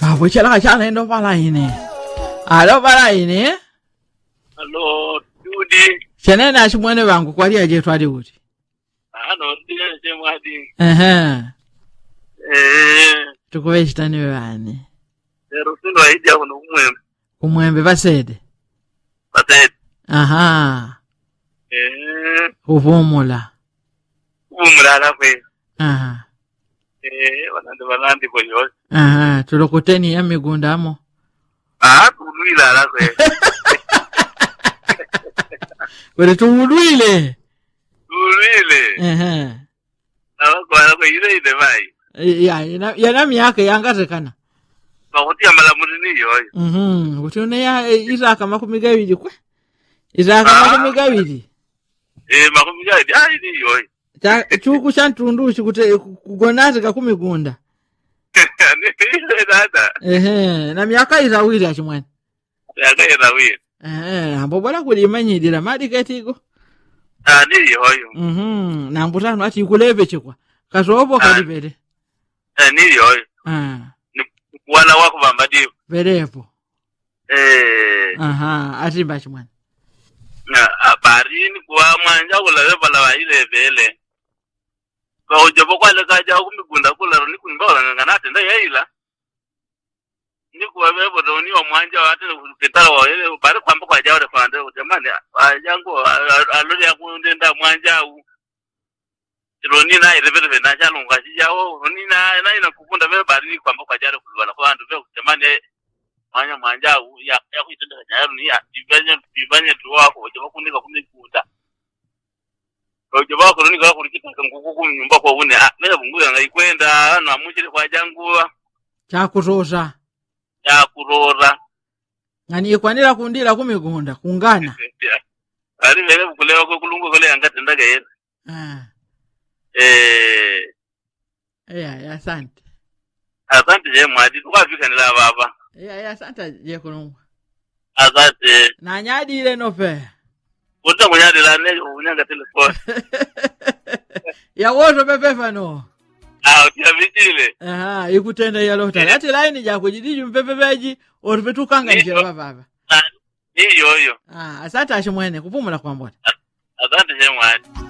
Babo chala chala ndo pala ine. Alo pala ine. Hello, Judy. Chenena achimwene wangu kwali aje twali kuti. Ano ndiye chemwadi. Tukowe chitani wani. Rusindo aija kuno kumwembe. Kumwembe basede. Basede. Aha. Kuvumula. Kuvumula lakwe. Aha. Wanandi kwa yote. Aha, tulokoteni ya migundamo. Tulwila lakwe. Wale tulwile. Tulwile. Kwa ile vai. Ya miaka yangatekana. Bakuti amala munini yoyo. Kutune ya Isaka makumigawili kwe. Isaka makumigawili. Makumigawili. Ini yoyo. Chuku chantundushi kugonazi kakumigunda. Na miaka izawili achimwene. Miaka izawili. Ambo bora kulimanyidira madi ketigo. Ni yoyo. Na mbutano ati kuleve chikwa. Kasobo kalipere. Ni yoyo. Wala wako bambadiyo. Verepo. Ati bachimwene. Barini kwa mwanja kula bala wa ile vele. Ba ujabo kwa le kaja kumigunda kula roni kunimba nganate nda yaila. Ni kwa bebo doni wa mwanja wate kitala wa ile bari kwamba kwa jawo fande jamani ajango alori yakundenda mwanja u. Roni na ile vele na chalunga jawo roni na ina kukunda vele bari kwamba kwa jawo kulwana kwa andu vele jamani mwanja u ya kuitenda jawo ni ya ibanye tu wako ujabo kunika kumikuta. Ujaba kuruni kwa kurikita nguku kumnyumba kwa une leo bunguya ngaikwenda na mujire kwa jangua chakuroza ngani ikwanira kundira kumigunda kungana ari vele kulewa kwa kulungu kule angati ndaga yena ya asante je mwadi tukafika nila baba ya asante je kulungu asante na nyadi ile nope Uta munyadi la ne unyanga telefoni. Ya wozo pepefa no. Utia vitile. Ikutenda ya lota. Ati line jako jidiju mpepepeji orupetukanga njira baba. Ni yoyo. Asante ashimwene kupumula kwa mbona. Asante je mwani.